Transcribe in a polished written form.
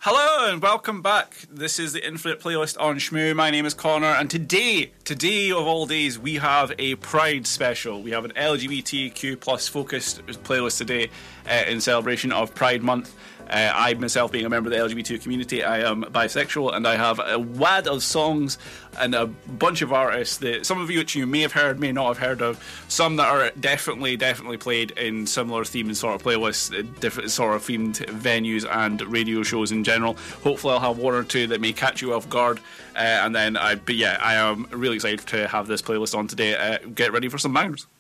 Hello and welcome back. This is the Infinite Playlist on Shmoo. My name is Connor, and today of all days, we have a Pride special. We have an LGBTQ plus focused playlist today in celebration of Pride Month. I myself, being a member of the LGBT community, I am bisexual, and I have a wad of songs and a bunch of artists that some of which you may have heard, may not have heard of. Some that are definitely played in similar themed sort of playlists, different sort of themed venues and radio shows in general. Hopefully, I'll have one or two that may catch you off guard. I am really excited to have this playlist on today. Get ready for some bangers.